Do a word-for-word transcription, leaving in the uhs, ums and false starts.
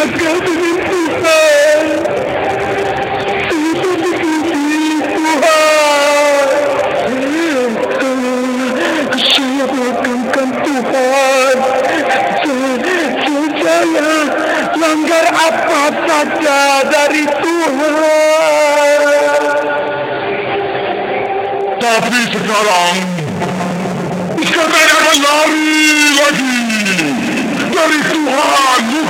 dekat dengan Tuhan. Saya diikuti Tuhan. Saya melakukan Tuhan. Saya, saya langgar apa saja dari Tuhan. Tapi sekarang bukan akan lari lagi dari Tuhan.